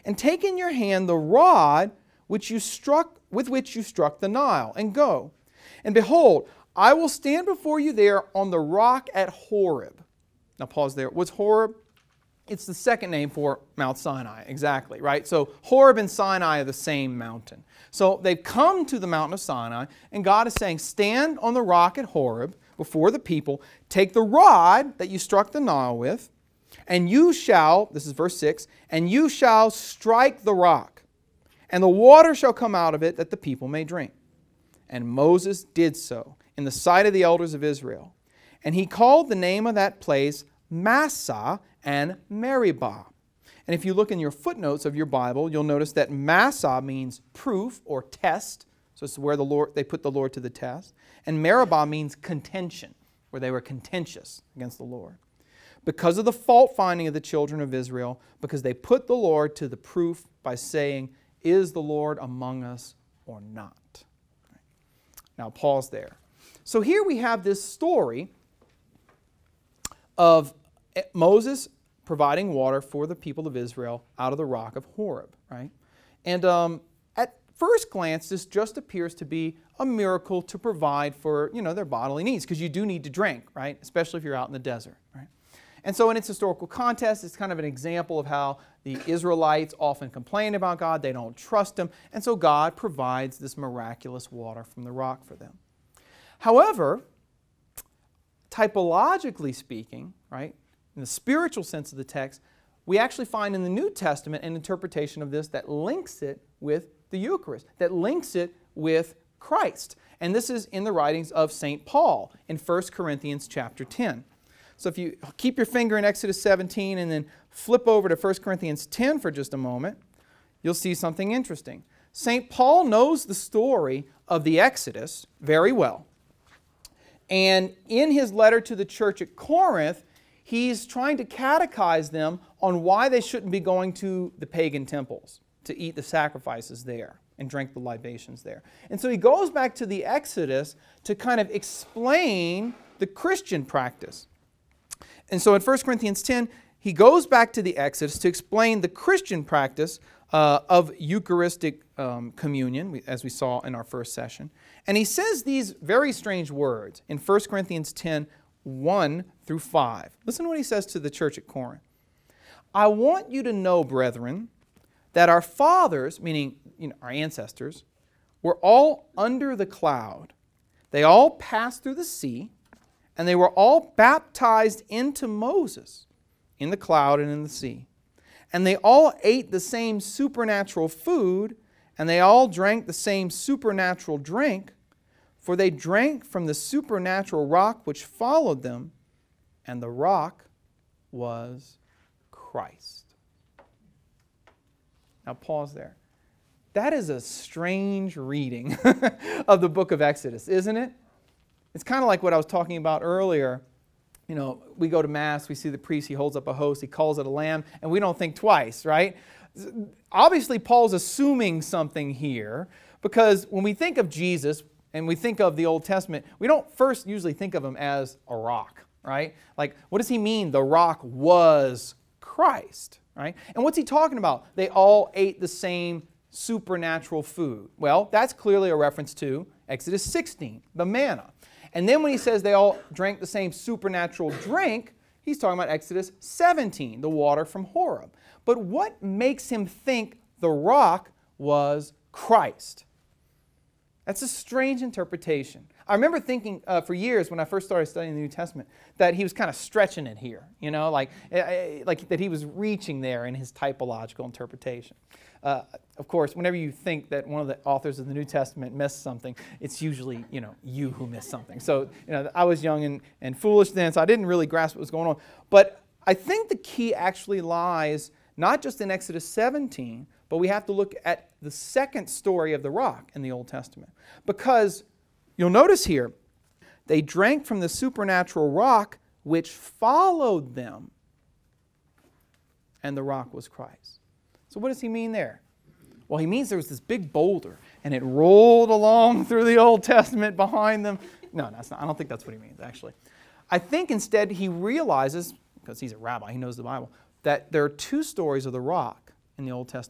and take in your hand the rod with which you struck the Nile, and go. And behold, I will stand before you there on the rock at Horeb. Now pause there. What's Horeb? It's the second name for Mount Sinai, exactly, right? So Horeb and Sinai are the same mountain. So they've come to the mountain of Sinai, and God is saying, stand on the rock at Horeb before the people, take the rod that you struck the Nile with, and you shall, this is verse 6, and you shall strike the rock, and the water shall come out of it that the people may drink. And Moses did so in the sight of the elders of Israel. And he called the name of that place Massah and Meribah. And if you look in your footnotes of your Bible, you'll notice that Massah means proof or test. So it's where they put the Lord to the test. And Meribah means contention, where they were contentious against the Lord. Because of the fault finding of the children of Israel, because they put the Lord to the proof by saying, is the Lord among us or not? Now pause there. So here we have this story of Moses providing water for the people of Israel out of the rock of Horeb, right? And at first glance, this just appears to be a miracle to provide for, their bodily needs, because you do need to drink, right? Especially if you're out in the desert, right? And so in its historical context, it's kind of an example of how the Israelites often complain about God. They don't trust Him. And so God provides this miraculous water from the rock for them. However, typologically speaking, right, in the spiritual sense of the text, we actually find in the New Testament an interpretation of this that links it with the Eucharist, that links it with Christ. And this is in the writings of St. Paul in 1 Corinthians chapter 10. So if you keep your finger in Exodus 17 and then flip over to 1 Corinthians 10 for just a moment, you'll see something interesting. St. Paul knows the story of the Exodus very well. And in his letter to the church at Corinth, he's trying to catechize them on why they shouldn't be going to the pagan temples to eat the sacrifices there and drink the libations there. And so he goes back to the Exodus to kind of explain the Christian practice. And so in 1 Corinthians 10, he goes back to the Exodus to explain the Christian practice of Eucharistic communion, as we saw in our first session. And he says these very strange words in 1 Corinthians 10, 1 through 5. Listen to what he says to the church at Corinth. I want you to know, brethren, that our fathers, meaning our ancestors, were all under the cloud. They all passed through the sea, and they were all baptized into Moses in the cloud and in the sea. And they all ate the same supernatural food, and they all drank the same supernatural drink, for they drank from the supernatural rock which followed them, and the rock was Christ. Now pause there. That is a strange reading of the book of Exodus, isn't it? It's kind of like what I was talking about earlier. We go to Mass, we see the priest, he holds up a host, he calls it a lamb, and we don't think twice, right? Obviously, Paul's assuming something here, because when we think of Jesus and we think of the Old Testament, we don't first usually think of him as a rock, right? Like, what does he mean? The rock was Christ, right? And what's he talking about? They all ate the same supernatural food. Well, that's clearly a reference to Exodus 16, the manna. And then when he says they all drank the same supernatural drink, he's talking about Exodus 17, the water from Horeb. But what makes him think the rock was Christ? That's a strange interpretation. I remember thinking for years when I first started studying the New Testament that he was kind of stretching it here, like that he was reaching there in his typological interpretation. Of course, whenever you think that one of the authors of the New Testament missed something, it's usually, you who missed something. So, I was young and foolish then, so I didn't really grasp what was going on. But I think the key actually lies not just in Exodus 17, but we have to look at the second story of the rock in the Old Testament. Because you'll notice here, they drank from the supernatural rock which followed them, and the rock was Christ. So what does he mean there? Well, he means there was this big boulder, and it rolled along through the Old Testament behind them. No, that's not. I don't think that's what he means, actually. I think instead he realizes, because he's a rabbi, he knows the Bible, that there are two stories of the rock in the Old Testament.